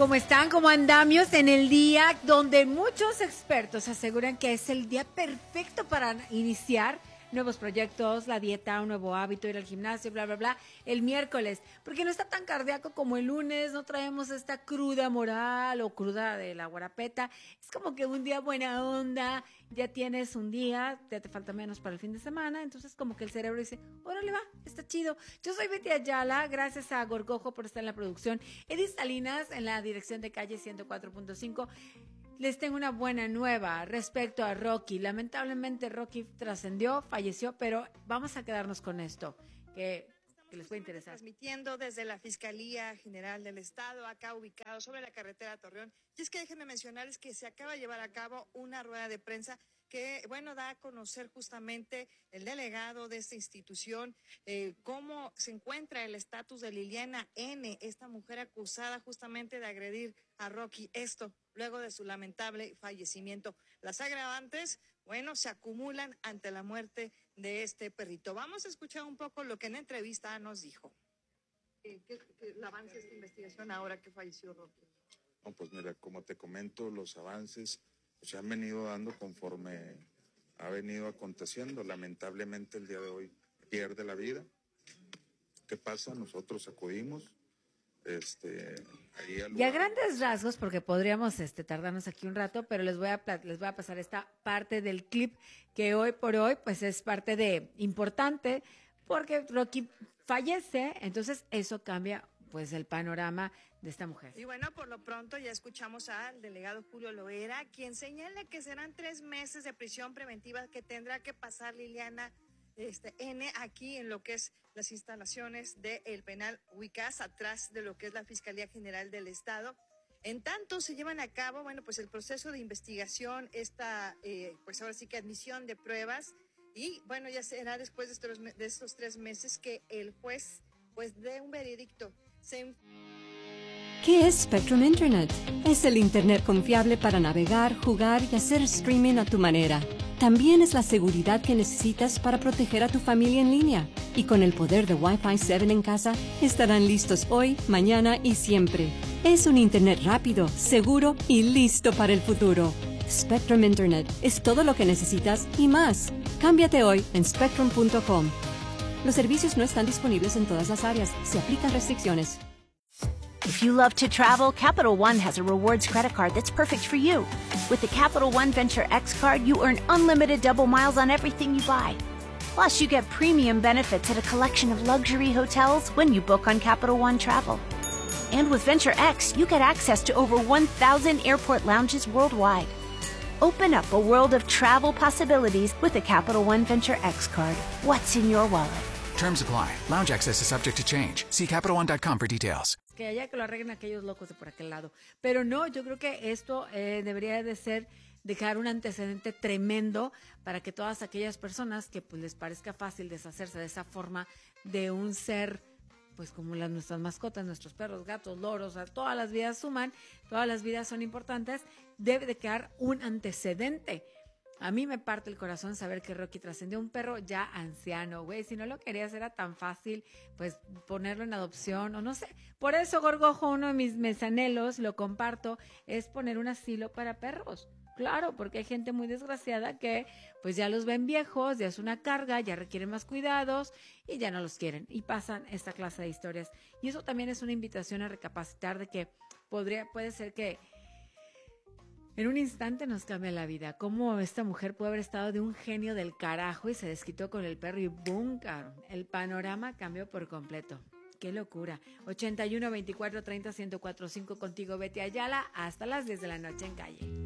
¿Cómo están? ¿Cómo andamios en el día donde muchos expertos aseguran que es el día perfecto para iniciar nuevos proyectos, la dieta, un nuevo hábito, ir al gimnasio, bla, bla, bla, el miércoles? Porque no está tan cardíaco como el lunes, no traemos esta cruda moral o cruda de la guarapeta. Es como que un día buena onda, ya tienes un día, ya te falta menos para el fin de semana, entonces como que el cerebro dice, órale va, está chido. Yo soy Betty Ayala, gracias a Gorgojo por estar en la producción, Edith Salinas en la dirección de calle 104.5. Les tengo una buena nueva respecto a Rocky. Lamentablemente Rocky trascendió, falleció, pero vamos a quedarnos con esto, que les puede interesar. Transmitiendo desde la Fiscalía General del Estado, acá ubicado sobre la carretera Torreón. Y es que déjenme mencionarles que se acaba de llevar a cabo una rueda de prensa que, bueno, da a conocer justamente el delegado de esta institución, cómo se encuentra el estatus de Liliana N., esta mujer acusada justamente de agredir a Rocky, esto luego de su lamentable fallecimiento. Las agravantes, bueno, se acumulan ante la muerte de este perrito. Vamos a escuchar un poco lo que en entrevista nos dijo. ¿Qué el avance de esta investigación ahora que falleció Rocky? No, pues mira, como te comento, los avances se han venido dando conforme ha venido aconteciendo. Lamentablemente el día de hoy pierde la vida. ¿Qué pasa? Nosotros acudimos. Ahí al Y a lugar. grandes rasgos, porque podríamos tardarnos aquí un rato, pero les voy a pasar esta parte del clip que hoy por hoy pues es parte de importante porque Rocky fallece, entonces eso cambia pues el panorama de esta mujer. Y bueno, por lo pronto ya escuchamos al delegado Julio Loera, quien señala que serán 3 meses de prisión preventiva que tendrá que pasar Liliana N. aquí en lo que es las instalaciones del penal ubicadas atrás de lo que es la Fiscalía General del Estado. En tanto se llevan a cabo, bueno, pues el proceso de investigación, pues ahora sí que admisión de pruebas, y bueno, ya será después de estos 3 meses que el juez pues dé un veredicto. ¿Qué es Spectrum Internet? Es el Internet confiable para navegar, jugar y hacer streaming a tu manera. También es la seguridad que necesitas para proteger a tu familia en línea. Y con el poder de Wi-Fi 7 en casa, estarán listos hoy, mañana y siempre. Es un Internet rápido, seguro y listo para el futuro. Spectrum Internet es todo lo que necesitas y más. Cámbiate hoy en spectrum.com. Los servicios no están disponibles en todas las áreas. Se aplican restricciones. If you love to travel, Capital One has a rewards credit card that's perfect for you. With the Capital One Venture X card, you earn unlimited double miles on everything you buy. Plus, you get premium benefits at a collection of luxury hotels when you book on Capital One Travel. And with Venture X, you get access to over 1,000 airport lounges worldwide. Open up a world of travel possibilities with the Capital One Venture X card. What's in your wallet? Terms apply. Lounge access is subject to change. See CapitalOne.com for details. Que haya que lo arreglen aquellos locos de por aquel lado. Pero no, yo creo que esto debería de ser, dejar un antecedente tremendo para que todas aquellas personas que pues les parezca fácil deshacerse de esa forma de un ser, pues como nuestras mascotas, nuestros perros, gatos, loros, o sea, todas las vidas suman, todas las vidas son importantes, debe de quedar un antecedente. A mí me parte el corazón saber que Rocky trascendió, un perro ya anciano, güey. Si no lo querías, era tan fácil, pues, ponerlo en adopción o no sé. Por eso, Gorgojo, uno de mis anhelos, lo comparto, es poner un asilo para perros. Claro, porque hay gente muy desgraciada que, pues, ya los ven viejos, ya es una carga, ya requieren más cuidados y ya no los quieren. Y pasan esta clase de historias. Y eso también es una invitación a recapacitar de que puede ser que en un instante nos cambia la vida. Cómo esta mujer puede haber estado de un genio del carajo y se desquitó con el perro y ¡boom! Cabrón. El panorama cambió por completo. ¡Qué locura! 81 24 30 1045 contigo, Betty Ayala, hasta las 10 de la noche en Calle.